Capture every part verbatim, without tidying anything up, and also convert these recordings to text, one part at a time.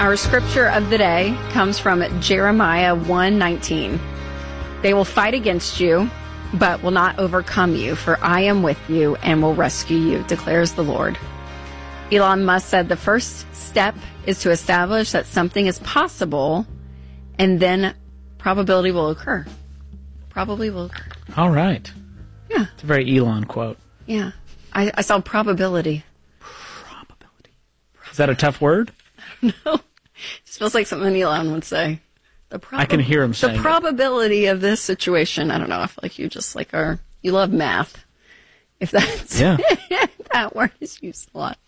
Our scripture of the day comes from Jeremiah one nineteen. They will fight against you, but will not overcome you, for I am with you and will rescue you, declares the Lord. Elon Musk said the first step is to establish that something is possible, and then probability will occur. Probably will occur. All right. Yeah. It's a very Elon quote. Yeah. I, I saw probability. Probability. Is that a tough word? No. It just feels like something Elon would say. The prob- I can hear him saying The probability it. of this situation. I don't know. I feel like you just like are, you love math. If that's, yeah. that word is used a lot.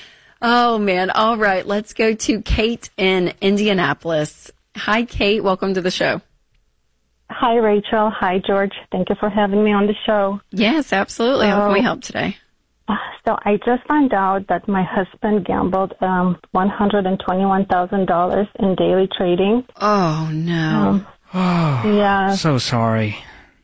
Oh, man. All right. Let's go to Kate in Indianapolis. Hi, Kate. Welcome to the show. Hi, Rachel. Hi, George. Thank you for having me on the show. Yes, absolutely. How can we help today? So I just found out that my husband gambled um, one hundred twenty-one thousand dollars in daily trading. Oh, no. Um, oh, yeah. So sorry.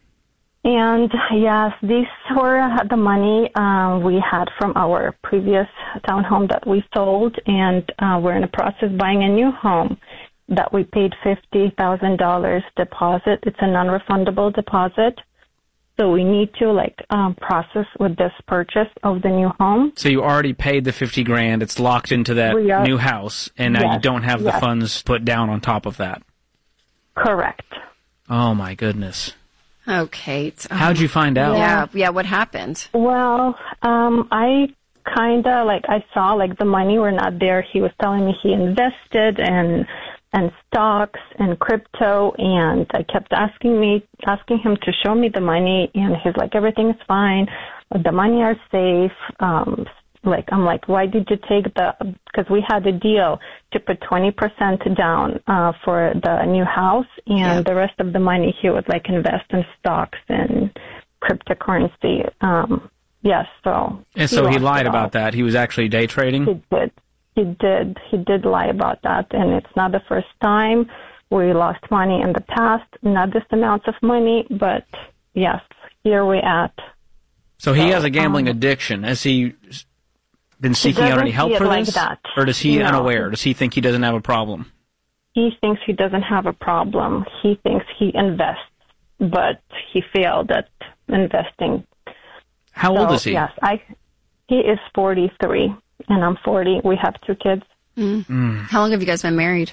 And, yes, these were the money uh, we had from our previous townhome that we sold, and uh, we're in the process of buying a new home that we paid fifty thousand dollars deposit. It's a non-refundable deposit. So we need to like um, process with this purchase of the new home. So you already paid the fifty grand. It's locked into that are, new house, and now yes, you don't have yes. the funds put down on top of that. Correct. Oh my goodness. Oh, Kate. Oh. How'd you find out? Yeah, yeah. What happened? Well, um, I kind of like I saw like the money were not there. He was telling me he invested and. and stocks and crypto, and I kept asking me, asking him to show me the money, and he's like, everything's fine, the money are safe. Um, like, I'm like, why did you take the, because we had a deal to put twenty percent down uh, for the new house, and yeah. the rest of the money he would like invest in stocks and cryptocurrency. Um, yes, so. And so he, he lied about that. He was actually day trading? He did. He did. He did lie about that, and it's not the first time. We lost money in the past, not this amount of money, but yes, here we at. So he so, has a gambling um, addiction. Has he been seeking out any help for like this? That. Or is he no. unaware? Does he think he doesn't have a problem? He thinks he doesn't have a problem. He thinks he invests, but he failed at investing. How so, old is he? Yes, I. He is forty-three. And I'm forty. We have two kids. Mm. Mm. How long have you guys been married?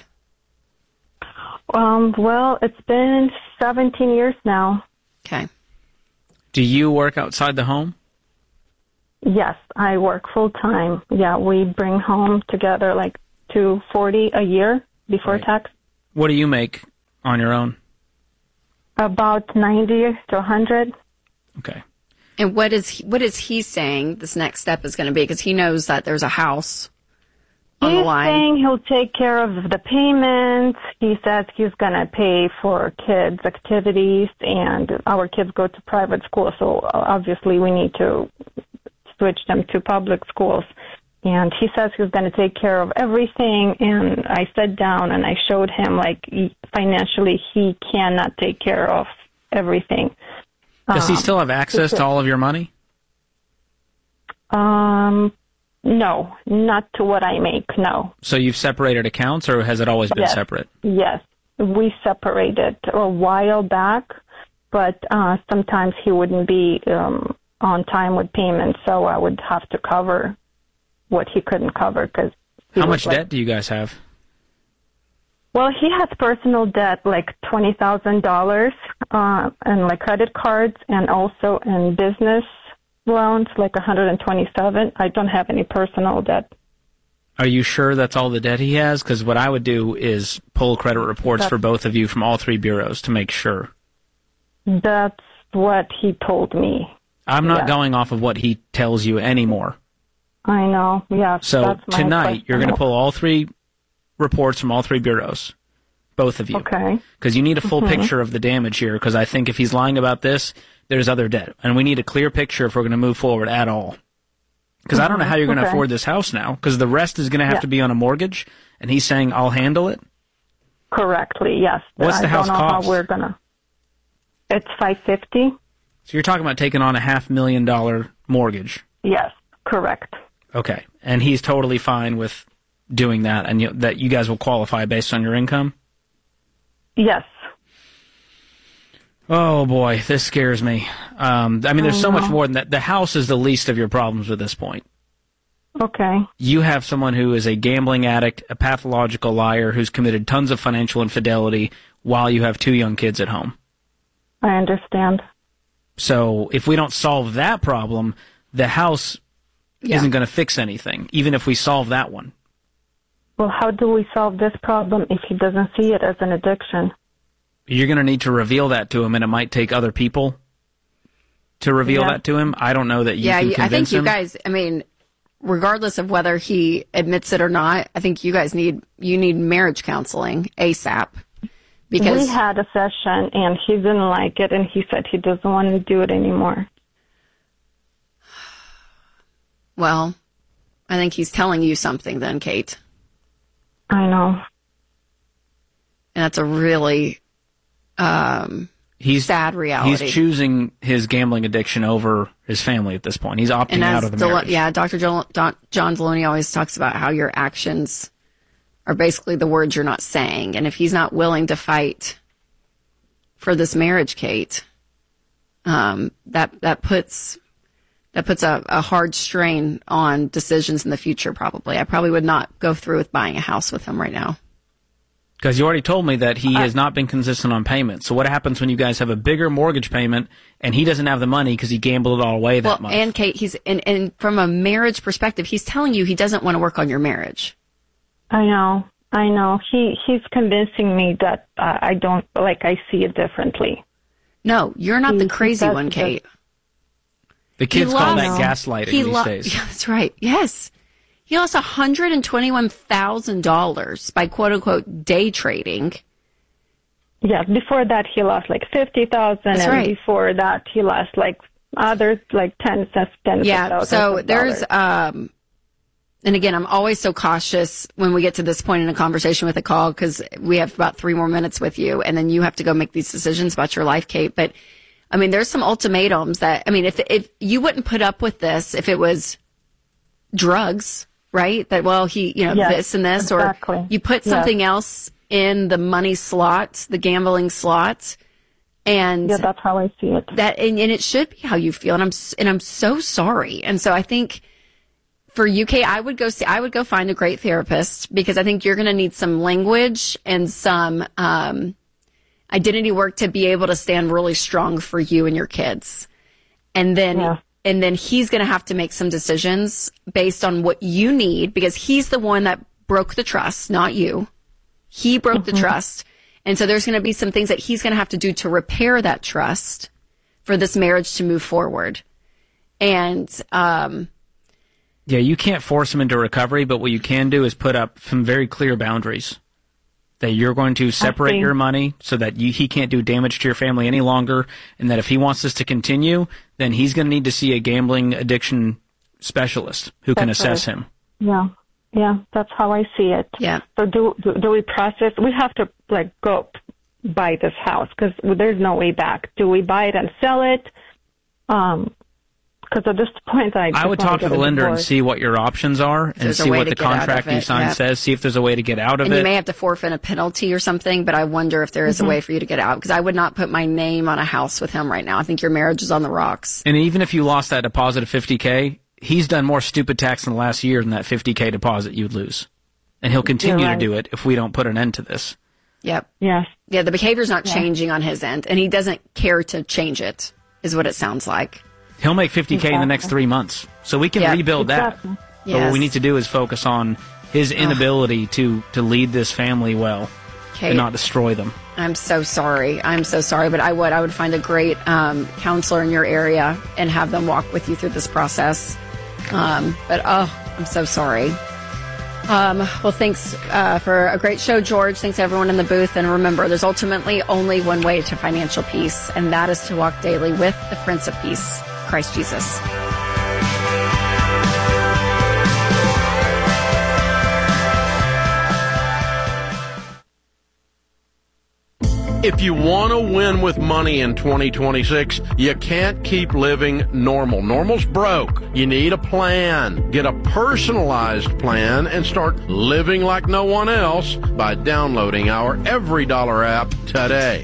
Um, well, it's been seventeen years now. Okay. Do you work outside the home? Yes, I work full time. Yeah, we bring home together like two forty a year before right. tax. What do you make on your own? About ninety to a hundred. Okay. And what is he, what is he saying this next step is going to be? Because he knows that there's a house on he's the line. He's saying he'll take care of the payments. He says he's going to pay for kids' activities, and our kids go to private school, so obviously we need to switch them to public schools. And he says he's going to take care of everything, and I sat down and I showed him, like, financially he cannot take care of everything. Does he still have access to all of your money? Um, no, not to what I make, no. So you've separated accounts, or has it always been yes. separate? Yes, we separated a while back, but uh, sometimes he wouldn't be um, on time with payments, so I would have to cover what he couldn't cover. Cause How much like, debt do you guys have? Well, he has personal debt, like twenty thousand dollars, uh, and like credit cards, and also in business loans, like one hundred twenty-seven. I don't have any personal debt. Are you sure that's all the debt he has? Because what I would do is pull credit reports that's, for both of you from all three bureaus to make sure. That's what he told me. I'm not yes. going off of what he tells you anymore. I know, yeah. So that's my tonight, question. you're going to pull all three reports from all three bureaus, both of you. Okay. Because you need a full mm-hmm. picture of the damage here, because I think if he's lying about this, there's other debt. And we need a clear picture if we're going to move forward at all. Because mm-hmm. I don't know how you're going to okay. afford this house now, because the rest is going to have yeah. to be on a mortgage, and he's saying, I'll handle it? Correctly, yes. What's I the house don't know cost? How we're gonna. It's five fifty. So you're talking about taking on a half million dollar mortgage? Yes, correct. Okay. And he's totally fine with doing that, and you, that you guys will qualify based on your income? Yes. Oh, boy, this scares me. Um, I mean, there's I so know. much more than that. The house is the least of your problems at this point. Okay. You have someone who is a gambling addict, a pathological liar, who's committed tons of financial infidelity while you have two young kids at home. I understand. So if we don't solve that problem, the house Yeah. isn't going to fix anything, even if we solve that one. Well, how do we solve this problem if he doesn't see it as an addiction? You're going to need to reveal that to him, and it might take other people to reveal Yeah. that to him. I don't know that you Yeah, can you- convince I think you him. guys, I mean, regardless of whether he admits it or not, I think you guys need, you need marriage counseling ASAP. Because We had a session, and he didn't like it, and he said he doesn't want to do it anymore. Well, I think he's telling you something then, Kate. I know. And that's a really um, he's sad reality. He's choosing his gambling addiction over his family at this point. He's opting and out as of the Del- marriage. yeah, Doctor Jo- Don- John Deloney always talks about how your actions are basically the words you're not saying. And if he's not willing to fight for this marriage, Kate, um, that that puts that puts a, a hard strain on decisions in the future. Probably, I probably would not go through with buying a house with him right now. Because you already told me that he Uh, has not been consistent on payments. So what happens when you guys have a bigger mortgage payment and he doesn't have the money because he gambled it all away that Well, month? and Kate, he's and, and from a marriage perspective, he's telling you he doesn't want to work on your marriage. I know. I know. He he's convincing me that uh, I don't, like, I see it differently. No, you're not the He- crazy he one, does- Kate. the kids he call lost- that gaslighting He these lo- days. Yeah, that's right. Yes. He lost one hundred twenty-one thousand dollars by quote unquote day trading. Yeah, before that he lost like fifty thousand, That's and right. before that he lost like others like tens of tens of Yeah. thousands So of there's, dollars. um, and again, I'm always so cautious when we get to this point in a conversation with a call because we have about three more minutes with you, and then you have to go make these decisions about your life, Kate. But I mean, there's some ultimatums that I mean, if if you wouldn't put up with this if it was drugs, right? That well, he, you know, Yes, this and this, exactly. or you put Yes. something else in the money slot, the gambling slot, and Yeah, that's how I see it. that and, and it should be how you feel. And I'm s- and I'm so sorry. And so I think for U K, I would go see, I would go find a great therapist because I think you're going to need some language and some um, identity work to be able to stand really strong for you and your kids. And then, Yeah. and then he's going to have to make some decisions based on what you need because he's the one that broke the trust, not you. He broke the trust. And so there's going to be some things that he's going to have to do to repair that trust for this marriage to move forward. And, um, Yeah, you can't force him into recovery, but what you can do is put up some very clear boundaries. That you're going to separate see. your money so that you, he can't do damage to your family any longer, and that if he wants this to continue, then he's going to need to see a gambling addiction specialist who can That's assess right. him. Yeah, yeah, that's how I see it. yeah. So do do, do we process? We have to like go buy this house because there's no way back. Do we buy it and sell it? Um, because at this point, I I would just wanna talk to get the a lender and divorce. see what your options are and there's a see way what to the get out of contract you it, signed yeah. says, see if there's a way to get out of And it. you may have to forfeit a penalty or something, but I wonder if there is a way for you to get out because I would not put my name on a house with him right now. I think your marriage is on the rocks. And even if you lost that deposit of fifty K, he's done more stupid tax in the last year than that fifty K deposit you'd lose. And he'll continue You're to right. do it if we don't put an end to this. Yep. Yes. Yeah, the behavior's not changing on his end, and he doesn't care to change it, is what it sounds like. He'll make fifty K in the next three months. So we can Yeah. rebuild Exactly. that. But Yes. what we need to do is focus on his inability to, to lead this family well Kate, and not destroy them. I'm so sorry. I'm so sorry, but I would I would find a great um, counselor in your area and have them walk with you through this process. Um, but oh, I'm so sorry. Um, well, thanks uh, for a great show, George. Thanks to everyone in the booth. And remember, there's ultimately only one way to financial peace, and that is to walk daily with the Prince of Peace, Christ Jesus. If you want to win with money in twenty twenty-six, you can't keep living normal. Normal's broke. You need a plan. Get a personalized plan and start living like no one else by downloading our Every Dollar app today.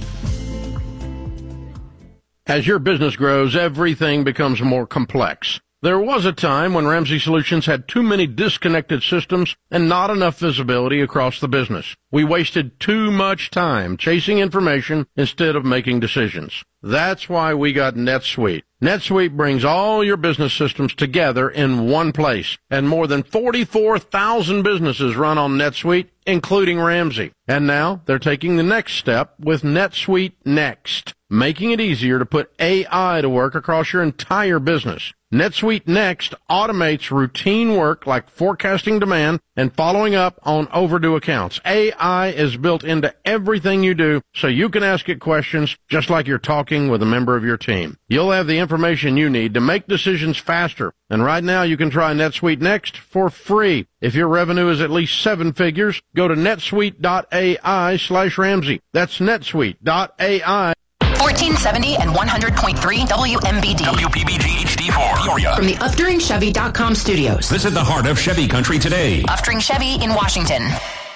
As your business grows, everything becomes more complex. There was a time when Ramsey Solutions had too many disconnected systems and not enough visibility across the business. We wasted too much time chasing information instead of making decisions. That's why we got NetSuite. NetSuite brings all your business systems together in one place, and more than forty-four thousand businesses run on NetSuite, including Ramsey. And now they're taking the next step with NetSuite Next, making it easier to put A I to work across your entire business. NetSuite Next automates routine work like forecasting demand and following up on overdue accounts. A I is built into everything you do, so you can ask it questions just like you're talking with a member of your team. You'll have the information you need to make decisions faster. And right now you can try NetSuite Next for free. If your revenue is at least seven figures, go to netsuite.ai slash Ramsey. That's netsuite.ai. fourteen seventy and one hundred point three W M B D. W P B G H D four, Peoria. From the Upduring Chevy dot com studios. Visit the heart of Chevy country today. Upduring Chevy in Washington.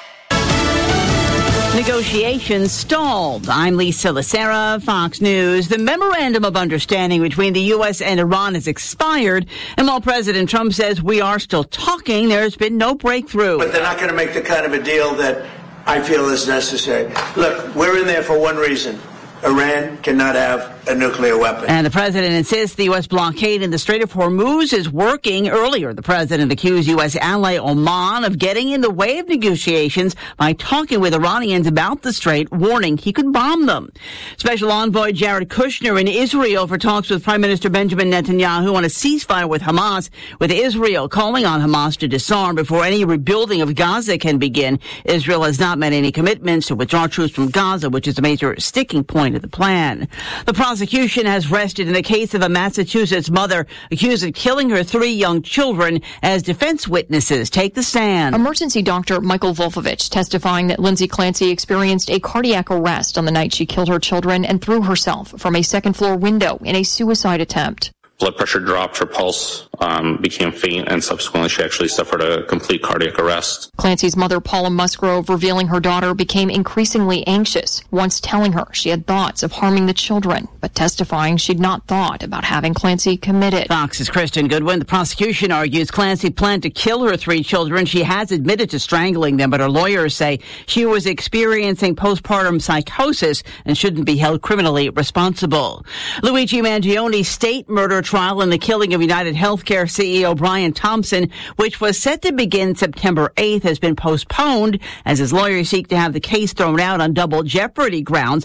Negotiations stalled. I'm Lisa Lacera, Fox News. The memorandum of understanding between the U S and Iran has expired, and while President Trump says we are still talking, there's been no breakthrough. But they're not going to make the kind of a deal that I feel is necessary. Look, we're in there for one reason. Iran cannot have a nuclear weapon. And the president insists the U S blockade in the Strait of Hormuz is working. Earlier, the president accused U S ally Oman of getting in the way of negotiations by talking with Iranians about the strait, warning he could bomb them. Special envoy Jared Kushner in Israel for talks with Prime Minister Benjamin Netanyahu on a ceasefire with Hamas, with Israel calling on Hamas to disarm before any rebuilding of Gaza can begin. Israel has not made any commitments to withdraw troops from Gaza, which is a major sticking point of the plan. The prosecution has rested in the case of a Massachusetts mother accused of killing her three young children as defense witnesses take the stand. Emergency doctor Michael Volfovich testifying that Lindsay Clancy experienced a cardiac arrest on the night she killed her children and threw herself from a second floor window in a suicide attempt. Blood pressure dropped, her pulse um, became faint, and subsequently she actually suffered a complete cardiac arrest. Clancy's mother, Paula Musgrove, revealing her daughter became increasingly anxious, once telling her she had thoughts of harming the children, but testifying she'd not thought about having Clancy committed. Fox's Kristen Goodwin. The prosecution argues Clancy planned to kill her three children. She has admitted to strangling them, but her lawyers say she was experiencing postpartum psychosis and shouldn't be held criminally responsible. Luigi Mangioni's state murder trial in the killing of United Healthcare C E O Brian Thompson, which was set to begin September eighth, has been postponed as his lawyers seek to have the case thrown out on double jeopardy grounds.